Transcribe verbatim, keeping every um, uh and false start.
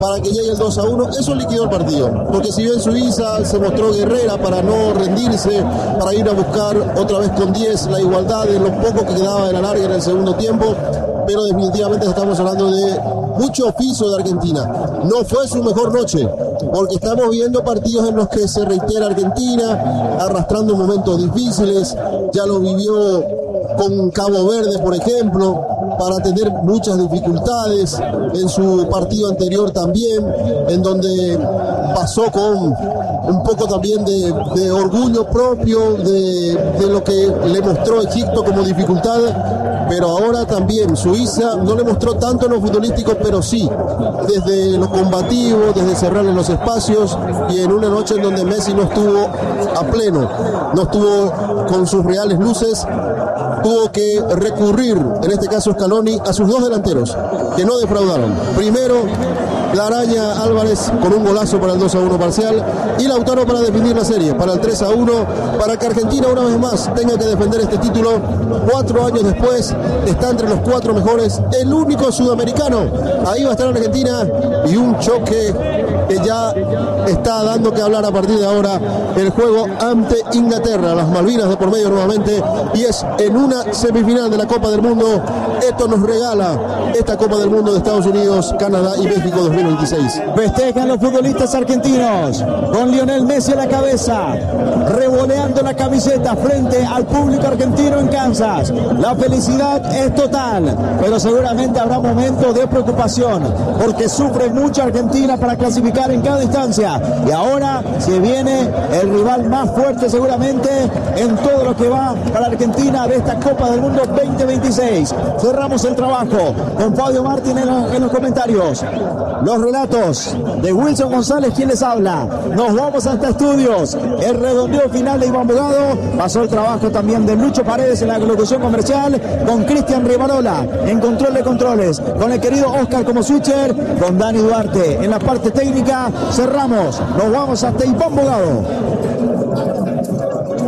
para que llegue el dos a uno, eso liquidó el partido, porque si bien Suiza se mostró guerrera para no rendirse, para ir a buscar otra vez con diez la igualdad de lo poco que quedaba de la larga en el segundo tiempo, pero definitivamente estamos hablando de mucho oficio de Argentina. No fue su mejor noche, porque estamos viendo partidos en los que se reitera Argentina, arrastrando momentos difíciles, ya lo vivió con Cabo Verde, por ejemplo, para tener muchas dificultades, en su partido anterior también, en donde pasó con un poco también de, de orgullo propio de, de lo que le mostró Egipto como dificultad, pero ahora también Suiza no le mostró tanto en lo futbolístico, pero sí desde lo combativo, desde cerrarle los espacios, y en una noche en donde Messi no estuvo a pleno, no estuvo con sus reales luces, tuvo que recurrir, en este caso Scaloni, a sus dos delanteros, que no defraudaron. Primero, la araña Álvarez con un golazo para el dos a uno parcial, y Lautaro para definir la serie, para el tres a uno, para que Argentina una vez más tenga que defender este título. Cuatro años después, está entre los cuatro mejores, el único sudamericano. Ahí va a estar Argentina, y un choque que ya está dando que hablar a partir de ahora, el juego ante Inglaterra, las Malvinas de por medio nuevamente, y es en una semifinal de la Copa del Mundo. Esto nos regala esta Copa del Mundo de Estados Unidos, Canadá y México dos mil veintiséis. Festejan los futbolistas argentinos con Lionel Messi a la cabeza, revoleando la camiseta frente al público argentino en Kansas. La felicidad es total, pero seguramente habrá momentos de preocupación, porque sufre mucho Argentina para clasificar en cada instancia, y ahora se viene el rival más fuerte seguramente en todo lo que va para Argentina de esta Copa del Mundo veinte veintiséis. Cerramos el trabajo con Fabio Martín en, en los comentarios, los relatos de Wilson González, quien les habla. Nos vamos hasta estudios, el redondeo final de Iván Bogado, pasó el trabajo también de Lucho Paredes en la locución comercial, con Cristian Rivarola en control de controles, con el querido Oscar como switcher, con Dani Duarte en la parte técnica. Cerramos, nos vamos hasta Iván Bogado.